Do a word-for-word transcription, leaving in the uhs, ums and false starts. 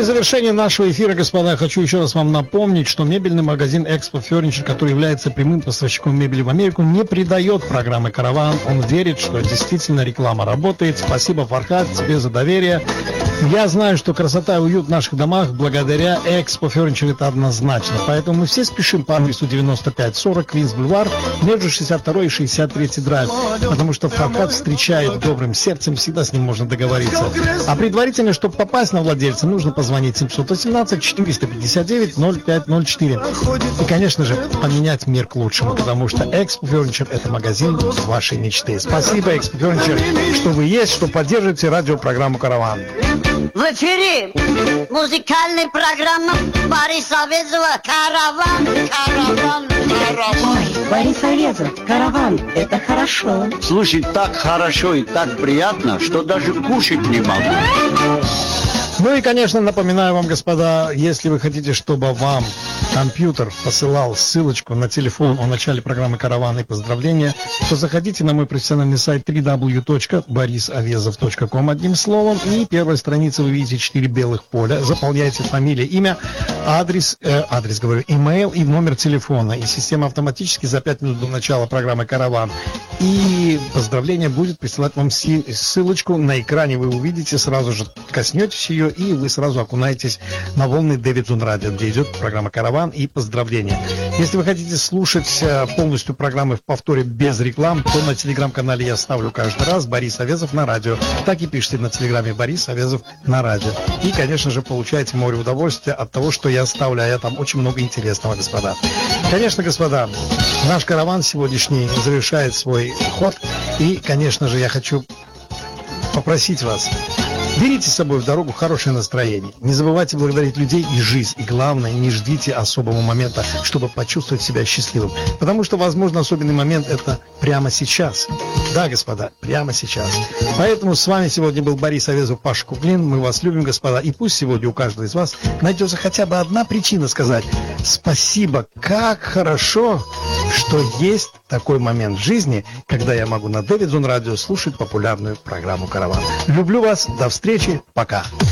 и завершение нашего эфира, господа, я хочу еще раз вам напомнить, что мебельный магазин Экспо Ферничер, который является прямым поставщиком мебели в Америку, не предает программы «Караван». Он верит, что действительно реклама работает. Спасибо, Фархад, тебе за доверие. Я знаю, что красота и уют в наших домах благодаря Экспо Ферничер, это однозначно. Поэтому мы все спешим по адресу девяносто пять сорок Квинс Бульвар между шестьдесят второй и шестьдесят третий драйв. Потому что Фархад встречает добрым сердцем, всегда с ним можно договориться. А предварительно, чтобы попасть на владельца, нужно позвонить семьсот восемнадцать четыреста пятьдесят девять ноль пять ноль четыре. И, конечно же, поменять мир к лучшему, потому что Экспо Ферничер – это магазин вашей мечты. Спасибо, Экспо Ферничер, что вы есть, что поддерживаете радиопрограмму «Караван». В эфире музыкальная программа Бориса Авезова «Караван, караван, караван». Ой, Борис Авезов, «Караван» – это хорошо. Слушай, так хорошо и так приятно, что даже кушать не могу. Ну и, конечно, напоминаю вам, господа, если вы хотите, чтобы вам компьютер посылал ссылочку на телефон о начале программы «Караван» и поздравления, то заходите на мой профессиональный сайт дабл ю дабл ю дабл ю точка борис авезов точка ком одним словом, и первой странице вы видите четыре белых поля, заполняйте фамилия, имя, адрес, э, адрес, говорю, имейл и номер телефона, и система автоматически за пять минут до начала программы «Караван» и поздравления будет присылать вам ссылочку. На экране вы увидите, сразу же коснетесь ее, и вы сразу окунаетесь на волны Дэвид Зун Радио, где идет программа «Караван» и поздравления. Если вы хотите слушать полностью программы в повторе без реклам, то на телеграм-канале я ставлю каждый раз Борис Авезов на радио. Так и пишите на телеграме Борис Авезов на радио. И, конечно же, получаете море удовольствия от того, что я ставлю, а я там очень много интересного, господа. Конечно, господа, наш караван сегодняшний завершает свой ход. И, конечно же, я хочу попросить вас: берите с собой в дорогу хорошее настроение. Не забывайте благодарить людей и жизнь. И главное, не ждите особого момента, чтобы почувствовать себя счастливым. Потому что, возможно, особенный момент – это прямо сейчас. Да, господа, прямо сейчас. Поэтому с вами сегодня был Борис Авезов, Паша Куклин. Мы вас любим, господа. И пусть сегодня у каждого из вас найдется хотя бы одна причина сказать спасибо, как хорошо, что есть такой момент в жизни, когда я могу на Дэвид Зун Радио слушать популярную программу «Караван». Люблю вас. До встречи. Пока.